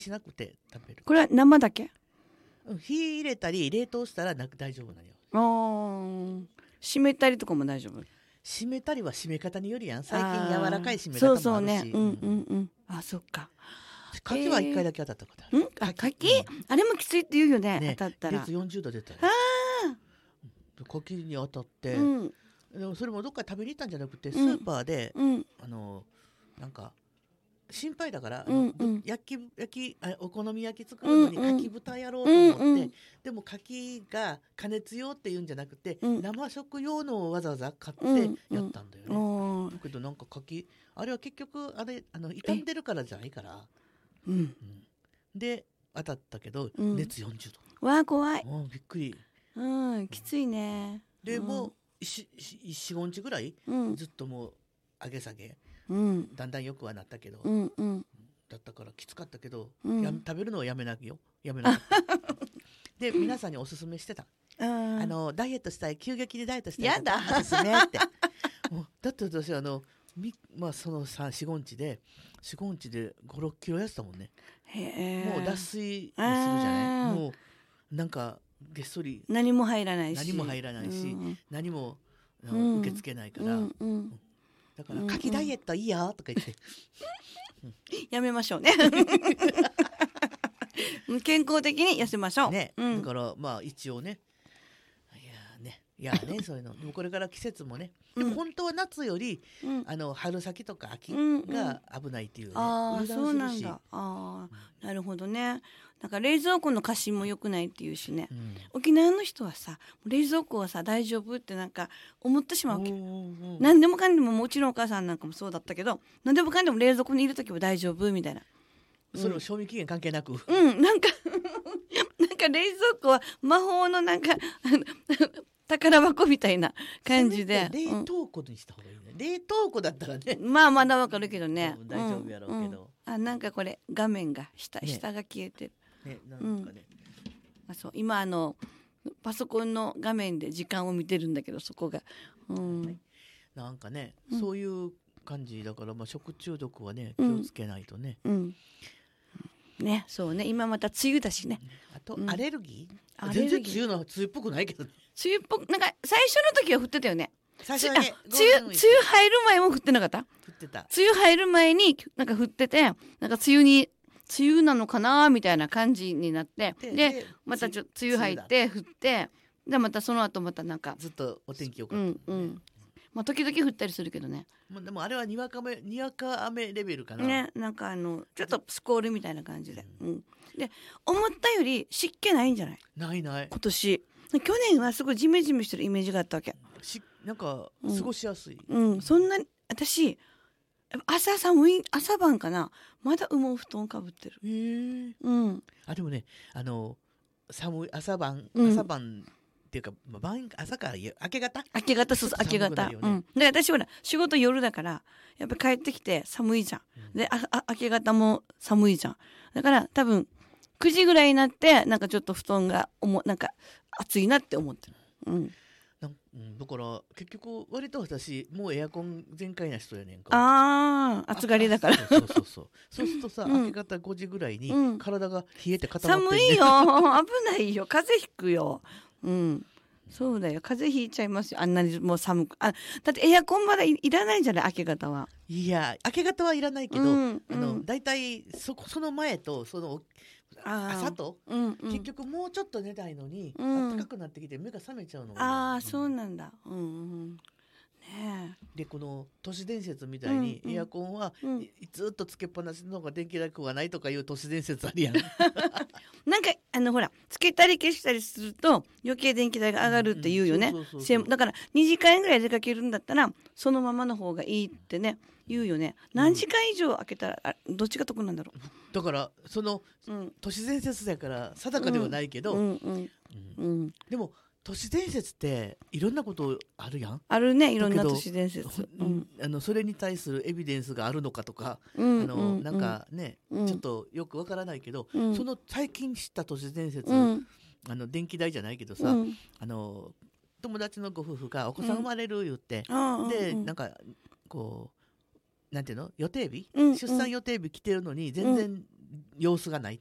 しなくて食べる。 これは生だけ？ 火入れたり冷凍したら大丈夫なのよ。 締めたりとかも大丈夫？ 締めたりは締め方によりやん。最近柔らかい締め方もあるし。 そうそうね。あ、そっか。 柿は1回だけ当たったことある。 柿、あれもきついって言うよね。当たったら。 熱40度出たよ。柿に当たって、でもそれもどっか食べに行ったんじゃなくて、スーパーで、なんか心配だからお好み焼き作るのに柿豚やろうと思って、でも柿が加熱用っていうんじゃなくて、生食用のをわざわざ買ってやったんだよね。だけどなんか柿あれは結局傷んでるからじゃないから、で当たったけど、熱40度。 わあ怖い。 びっくり。 きついね。 でもう45日ぐらいずっともう上げ下げ。だんだんよくはなったけど、だったからきつかったけど、食べるのはやめなきよ、やめなかったで皆さんにおすすめしてた。ダイエットしたい、急激にダイエットしたい、 やだおすすめってだって私その45日で5、6キロ痩せたもんね。もう脱水するじゃない。もうなんかげっそり何も入らないし、 何も受け付けないから、だから柿ダイエットいいよとか言ってやめましょうね健康的に痩せましょうね。だからまあ一応ね、いやねそういうのでもこれから季節もね、でも本当は夏より春先とか秋が危ないっていうね。 そうなんだ。なるほどね。なんか冷蔵庫の過信も良くないっていうしね、沖縄の人はさ冷蔵庫はさ大丈夫ってなんか思ってしまうわけ。何でもかんでももちろんお母さんなんかもそうだったけど、何でもかんでも冷蔵庫にいる時は大丈夫みたいな。 それを賞味期限関係なく、 なんか冷蔵庫は魔法のなんか宝箱みたいな感じで冷凍庫にした方がいいね。冷凍庫だったらねまあまだわかるけどね、 大丈夫やろうけど、 なんかこれ画面が下が消えてるなんかね、そう今パソコンの画面で時間を見てるんだけど、そこがなんかね、そういう感じだから、食中毒はね気をつけないとね。 ね、そうね、今また梅雨だしね。 あとアレルギー、全然梅雨っぽくないけどね。 梅雨っぽくなんか最初の時は降ってたよね。 最初だけ梅雨入る前も降ってなかった？降ってた。 梅雨入る前になんか降ってて、なんか梅雨なのかなみたいな感じになって、でまた梅雨入って降って、でまたその後またなんかずっとお天気良かった。 時々降ったりするけどね。 でもあれはにわか雨レベルかな。 ね、なんかちょっとスコールみたいな感じで。で思ったより湿気ないんじゃない？ ない。 今年。去年はすごいジメジメしてるイメージがあったわけ。 なんか過ごしやすい。 そんな私朝晩かな、まだ羽毛布団かぶってる。 でもね寒い朝晩っていうか朝から明け方そう明け方。で私ほら仕事夜だからやっぱ帰ってきて寒いじゃん。で明け方も寒いじゃん。だから多分9時ぐらいになってなんかちょっと布団がなんか暑いなって思ってる。 だから結局割と私もうエアコン全開な人やねんか。 暑がりだから。 そうするとさ、明け方5時ぐらいに体が冷えて固まって寒いよ危ないよ、風邪ひくよ。そうだよ、風邪ひいちゃいますよ、あんなにもう寒く。だってエアコンまだ いらないじゃない、明け方は。 いや明け方はいらないけど、だいたいその前とその朝と、結局もうちょっと寝たいのに、暖かくなってきて目が覚めちゃうの。 そうなんだ。 でこの都市伝説みたいに、エアコンはずっとつけっぱなしの方が電気代がないとかいう都市伝説あるやんなんかほらつけたり消したりすると余計電気代が上がるって言うよね。だから2時間ぐらい出かけるんだったらそのままの方がいいってね言うよね。何時間以上開けたらどっちが得なんだろう。 だからその、都市伝説だから定かではないけど、でも都市伝説っていろんなことあるやん。 あるね、いろんな都市伝説。 それに対するエビデンスがあるのかとか、なんかね、ちょっとよくわからないけど、その最近知った都市伝説、電気代じゃないけどさ、友達のご夫婦がお子さん生まれる言って、でなんかこうなんていうの予定日、出産予定日来てるのに全然様子がないっ